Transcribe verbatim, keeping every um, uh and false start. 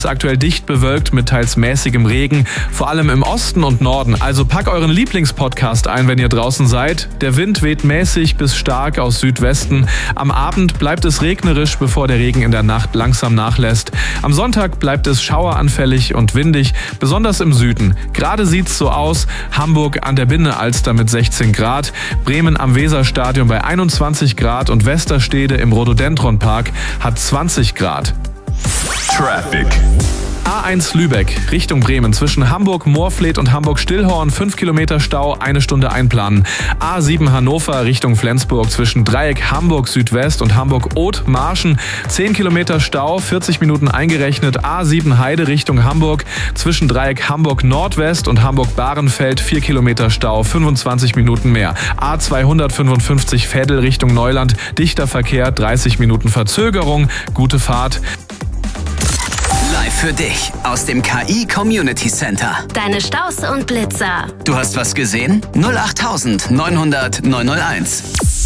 ist aktuell dicht bewölkt mit teils mäßigem Regen, vor allem im Osten und Norden. Also pack euren Lieblingspodcast ein, wenn ihr draußen seid. Der Wind weht mäßig bis stark aus Südwesten. Am Abend bleibt es regnerisch, bevor der Regen in der Nacht langsam nachlässt. Am Sonntag bleibt es schaueranfällig und windig, besonders im Süden. Gerade sieht's so aus: Hamburg an der Binne-Alster mit sechzehn Grad, Bremen am Weserstadion bei einundzwanzig Grad und Westerstede im Rhododendron-Park hat zwanzig Grad. Traffic. A eins Lübeck Richtung Bremen zwischen Hamburg-Moorfleet und Hamburg-Stillhorn fünf Kilometer Stau, eine Stunde einplanen. A sieben Hannover Richtung Flensburg zwischen Dreieck Hamburg Südwest und Hamburg-Oth-Marschen zehn Kilometer Stau, vierzig Minuten eingerechnet. A sieben Heide Richtung Hamburg zwischen Dreieck Hamburg Nordwest und Hamburg-Bahrenfeld vier Kilometer Stau, fünfundzwanzig Minuten mehr. A zweihundertfünfundfünfzig Veddel Richtung Neuland, dichter Verkehr, dreißig Minuten Verzögerung. Gute Fahrt. Live für dich aus dem K I Community Center. Deine Staus und Blitzer. Du hast was gesehen? null acht neunhundert neunhunderт neunhunderteins.